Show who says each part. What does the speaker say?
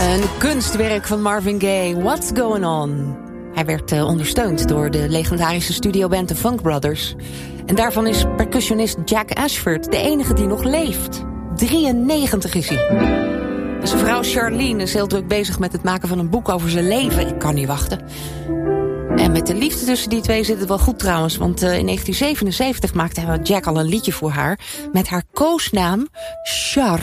Speaker 1: Een kunstwerk van Marvin Gaye, What's Going On? Hij werd ondersteund door de legendarische studioband The Funk Brothers. En daarvan is percussionist Jack Ashford de enige die nog leeft. 93 is hij. Zijn vrouw Charlene is heel druk bezig met het maken van een boek over zijn leven. Ik kan niet wachten. En met de liefde tussen die twee zit het wel goed trouwens. Want in 1977 maakte Jack al een liedje voor haar. Met haar koosnaam Char.